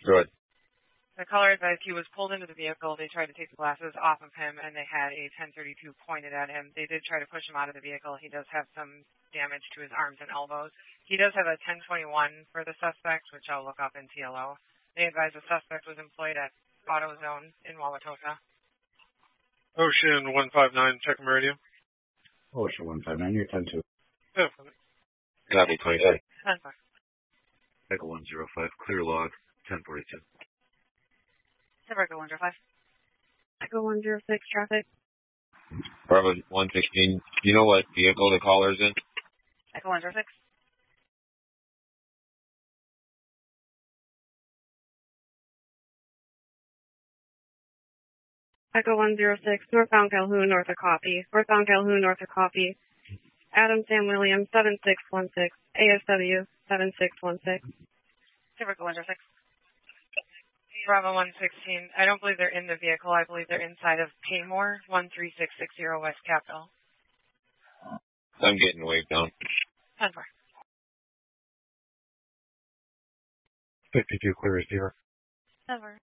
Good. The caller advised he was pulled into the vehicle. They tried to take the glasses off of him, and they had a 1032 pointed at him. They did try to push him out of the vehicle. He does have some damage to his arms and elbows. He does have a 1021 for the suspect, which I'll look up in TLO. They advised the suspect was employed at AutoZone in Wauwatosa. Ocean 159, check radio. Ocean 159, you're 10-2. Yeah. Copy 26. 10-4. Echo 105, clear log, 1042. Echo 105. Echo 106, traffic. Bravo 116. Do you know what vehicle the caller's in? Echo 106. Echo 106, northbound Calhoun, north of Coffee. Northbound Calhoun, north of Coffee. Adam Sam Williams, 7616. ASW, 7616. Echo 106. Bravo 116. I don't believe they're in the vehicle. I believe they're inside of Paymore, 13660 West Capitol. I'm getting waved down. 10-4. 52, clear receiver. 10-4.